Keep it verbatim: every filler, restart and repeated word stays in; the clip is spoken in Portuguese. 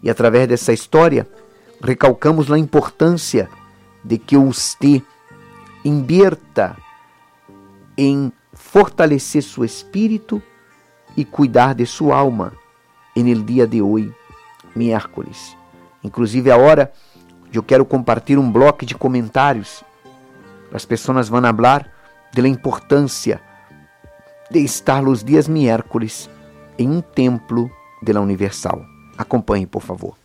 E através dessa história, recalcamos a importância de que você invierta em fortalecer seu espírito e cuidar de sua alma no dia de hoje, miércoles. Inclusive, agora eu quero compartilhar um bloco de comentários. As pessoas vão falar da importância de estar os dias miércoles em um templo de la Universal. Acompanhe, por favor.